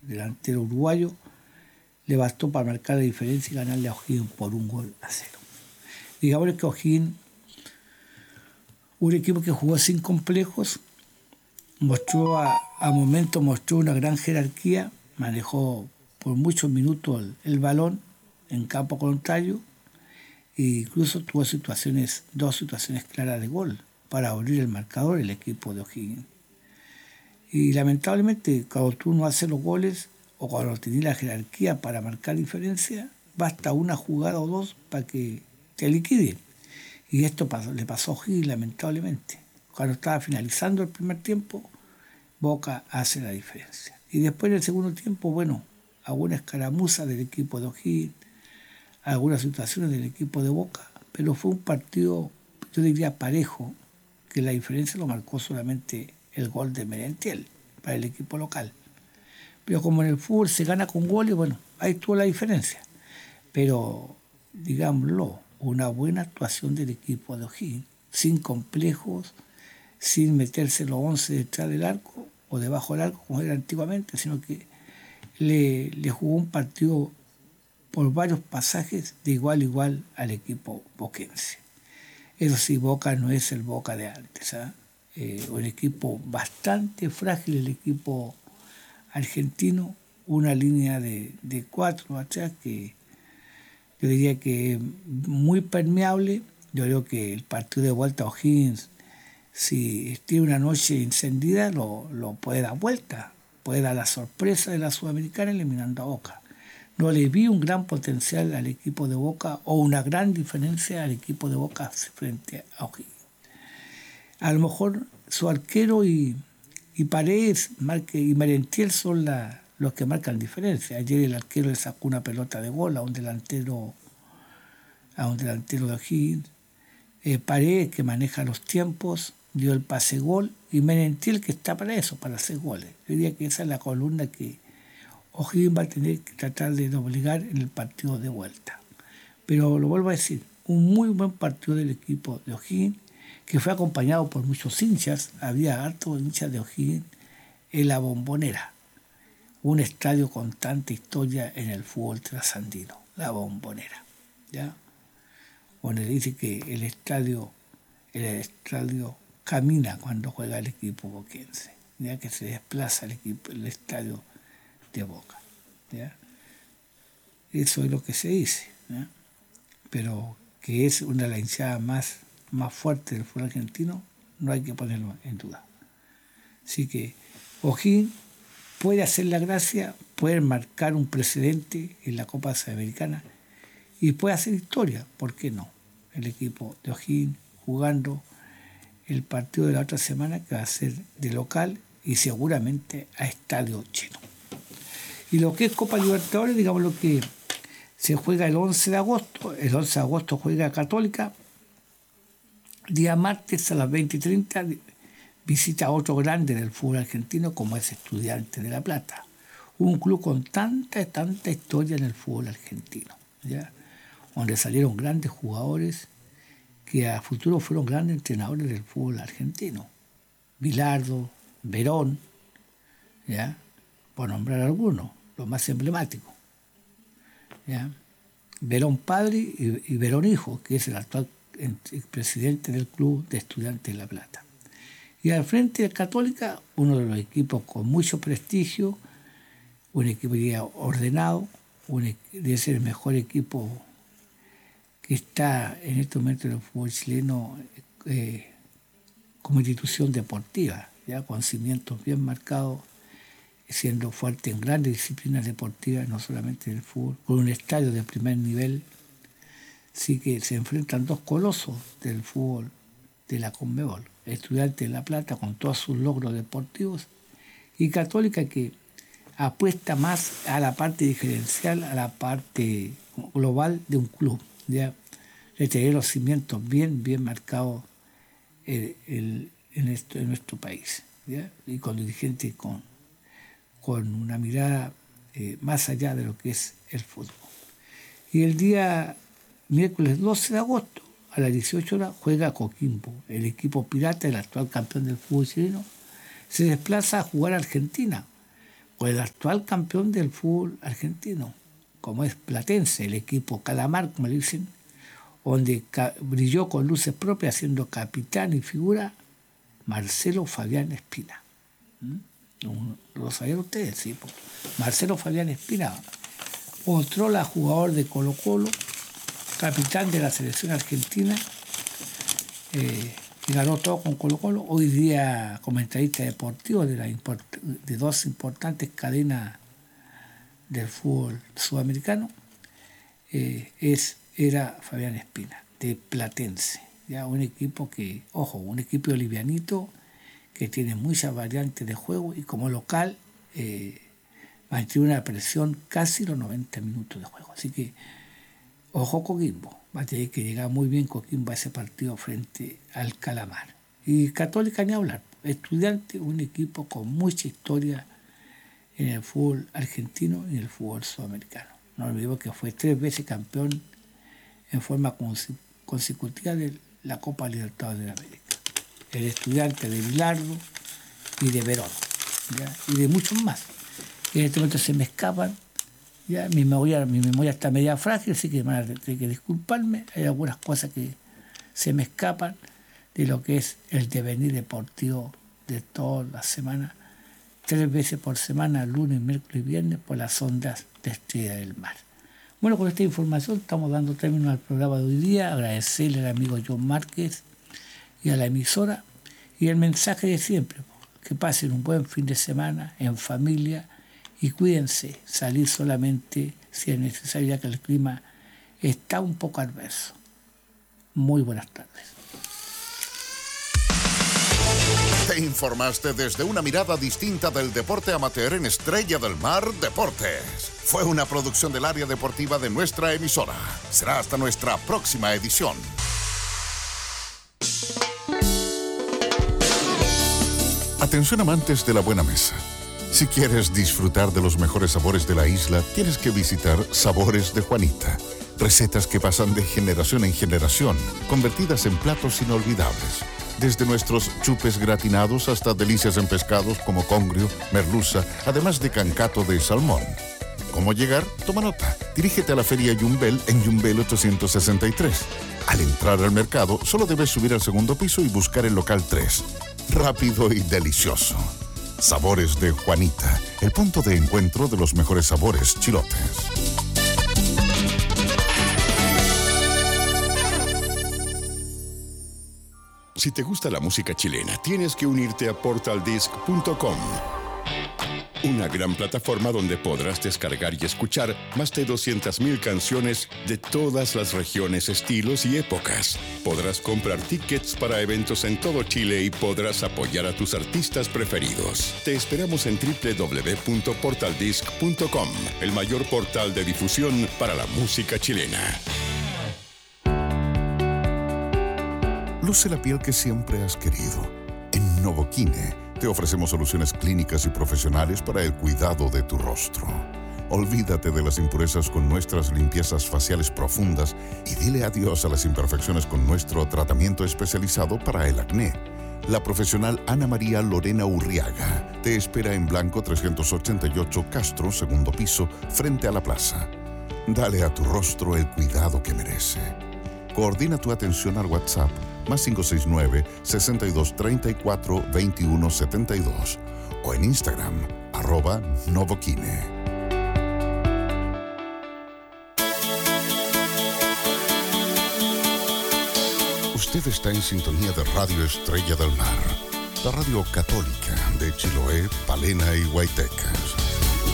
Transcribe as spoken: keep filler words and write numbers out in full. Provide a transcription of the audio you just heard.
delantero uruguayo, le bastó para marcar la diferencia y ganarle a O'Higgins por un gol a cero. Digamos que O'Higgins, un equipo que jugó sin complejos, mostró a, a momentos mostró una gran jerarquía, manejó por muchos minutos el, el balón en campo contrario e incluso tuvo situaciones, dos situaciones claras de gol para abrir el marcador el equipo de O'Higgins. Y lamentablemente cuando tú no haces los goles o cuando tienes la jerarquía para marcar diferencia, basta una jugada o dos para que te liquiden. Y esto pasó, le pasó a O'Higgins lamentablemente. Cuando estaba finalizando el primer tiempo, Boca hace la diferencia. Y después en el segundo tiempo, bueno, alguna escaramuza del equipo de O'Higgins, algunas situaciones del equipo de Boca, pero fue un partido, yo diría, parejo, que la diferencia lo marcó solamente el gol de Merentiel para el equipo local. Pero como en el fútbol se gana con goles, bueno, ahí estuvo la diferencia. Pero, digámoslo, una buena actuación del equipo de O'Higgins, sin complejos, sin meterse los once detrás del arco o debajo del arco como era antiguamente, sino que le, le jugó un partido por varios pasajes de igual a igual al equipo boquense. Eso sí, Boca no es el Boca de antes, ¿eh? Eh, un equipo bastante frágil, el equipo argentino, una línea de, de cuatro atrás que yo diría que muy permeable. Yo creo que el partido de vuelta a O'Higgins, si tiene una noche encendida, lo, lo puede dar vuelta, puede dar la sorpresa de la Sudamericana eliminando a Boca. No le vi un gran potencial al equipo de Boca o una gran diferencia al equipo de Boca frente a O'Higgins. A lo mejor su arquero y, y Paredes Marque, y Merentiel son la, los que marcan diferencia. Ayer el arquero le sacó una pelota de gol a un delantero, a un delantero de O'Higgins. Eh, Paredes, que maneja los tiempos, dio el pase gol, y Merentiel, que está para eso, para hacer goles. Yo diría que esa es la columna que O'Higgins va a tener que tratar de obligar en el partido de vuelta. Pero lo vuelvo a decir, un muy buen partido del equipo de O'Higgins, que fue acompañado por muchos hinchas. Había hartos hinchas de O'Higgins en la Bombonera, un estadio con tanta historia en el fútbol trasandino, la Bombonera, ¿ya? Donde dice que el estadio, el estadio camina cuando juega el equipo boquense, ya que se desplaza el equipo, el estadio de Boca, ¿ya? Eso es lo que se dice, ¿ya? Pero que es una de las hinchadas más, más fuertes del fútbol argentino, no hay que ponerlo en duda. Así que O'Higgins puede hacer la gracia, puede marcar un precedente en la Copa Sudamericana y puede hacer historia, ¿por qué no? El equipo de O'Higgins jugando el partido de la otra semana, que va a ser de local y seguramente a estadio lleno. Y lo que es Copa Libertadores, digamos lo que se juega el once de agosto, el once de agosto juega Católica, día martes a las veinte y treinta visita a otro grande del fútbol argentino como es Estudiantes de La Plata, un club con tanta, tanta historia en el fútbol argentino, ¿ya? Donde salieron grandes jugadores que a futuro fueron grandes entrenadores del fútbol argentino. Bilardo, Verón, ¿ya? Por nombrar algunos, los más emblemáticos, ¿ya? Verón padre y, y Verón hijo, que es el actual presidente del club de Estudiantes de La Plata. Y al frente de Católica, uno de los equipos con mucho prestigio, un equipo ya ordenado, un, debe ser el mejor equipo que está en este momento en el fútbol chileno eh, como institución deportiva, ya con cimientos bien marcados, siendo fuerte en grandes disciplinas deportivas, no solamente en el fútbol, con un estadio de primer nivel. Sí que se enfrentan dos colosos del fútbol de la Conmebol, Estudiantes de La Plata con todos sus logros deportivos y Católica, que apuesta más a la parte diferencial, a la parte global de un club, ya de tener los cimientos bien, bien marcados el, el, en, esto, en nuestro país, ¿ya? Y con dirigentes con, con una mirada eh, más allá de lo que es el fútbol. Y el día miércoles doce de agosto, a las dieciocho horas, juega Coquimbo, el equipo pirata, el actual campeón del fútbol chileno, se desplaza a jugar a Argentina con el actual campeón del fútbol argentino, como es Platense, el equipo Calamar, como le dicen, donde ca- brilló con luces propias siendo capitán y figura Marcelo Fabián Espina. ¿Mm? ¿No lo sabían ustedes? Sí, pues. Marcelo Fabián Espina, Otrola, jugador de Colo-Colo, capitán de la selección argentina, eh, que ganó todo con Colo-Colo, hoy día comentarista deportivo de, la import- de dos importantes cadenas del fútbol sudamericano, eh, es, era Fabián Espina, de Platense, ya un equipo que, ojo, un equipo livianito que tiene muchas variantes de juego y como local eh, mantiene una presión casi los noventa minutos de juego. Así que, ojo Coquimbo, va a tener que llegar muy bien Coquimbo a ese partido frente al Calamar. Y Católica ni hablar, Estudiante, un equipo con mucha historia en el fútbol argentino y en el fútbol sudamericano. No olvidemos que fue tres veces campeón en forma consecutiva de la Copa Libertadores de América. El Estudiante de Bilardo y de Verón, ¿ya? Y de muchos más. En este momento se me escapan, ya mi memoria, mi memoria está media frágil, así que van a tener que disculparme. Hay algunas cosas que se me escapan de lo que es el devenir deportivo de todas las semanas, tres veces por semana, lunes, miércoles y viernes, por las ondas de Estrella del Mar. Bueno, con esta información estamos dando término al programa de hoy día. Agradecerle al amigo John Márquez y a la emisora, y el mensaje de siempre, que pasen un buen fin de semana en familia y cuídense, salir solamente si es necesario, ya que el clima está un poco adverso. Muy buenas tardes. Te informaste desde una mirada distinta del deporte amateur en Estrella del Mar Deportes. Fue una producción del área deportiva de nuestra emisora. Será hasta nuestra próxima edición. Atención amantes de la buena mesa. Si quieres disfrutar de los mejores sabores de la isla, tienes que visitar Sabores de Juanita. Recetas que pasan de generación en generación, convertidas en platos inolvidables. Desde nuestros chupes gratinados hasta delicias en pescados como congrio, merluza, además de cancato de salmón. ¿Cómo llegar? Toma nota. Dirígete a la Feria Yumbel en Yumbel ochocientos sesenta y tres. Al entrar al mercado, solo debes subir al segundo piso y buscar el local tres. Rápido y delicioso. Sabores de Juanita, el punto de encuentro de los mejores sabores chilotes. Si te gusta la música chilena, tienes que unirte a portal disc punto com. Una gran plataforma donde podrás descargar y escuchar más de doscientas mil canciones de todas las regiones, estilos y épocas. Podrás comprar tickets para eventos en todo Chile y podrás apoyar a tus artistas preferidos. Te esperamos en doble u doble u doble u punto portal disc punto com, el mayor portal de difusión para la música chilena. Luce la piel que siempre has querido. En Novoquine te ofrecemos soluciones clínicas y profesionales para el cuidado de tu rostro. Olvídate de las impurezas con nuestras limpiezas faciales profundas y dile adiós a las imperfecciones con nuestro tratamiento especializado para el acné. La profesional Ana María Lorena Urriaga te espera en Blanco trescientos ochenta y ocho Castro, segundo piso, frente a la plaza. Dale a tu rostro el cuidado que merece. Coordina tu atención al WhatsApp más cinco seis nueve, sesenta y dos treinta y cuatro, veintiuno setenta y dos o en Instagram, arroba Novoquine. Usted está en sintonía de Radio Estrella del Mar, la radio católica de Chiloé, Palena y Huaytecas.